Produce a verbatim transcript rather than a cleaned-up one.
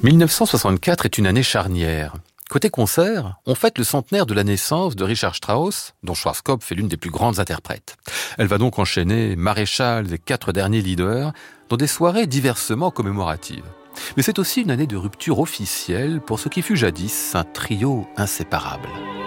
mille neuf cent soixante-quatre est une année charnière. Côté concert, on fête le centenaire de la naissance de Richard Strauss, dont Schwarzkopf est l'une des plus grandes interprètes. Elle va donc enchaîner Maréchal et quatre derniers leaders dans des soirées diversement commémoratives. Mais c'est aussi une année de rupture officielle pour ce qui fut jadis un trio inséparable.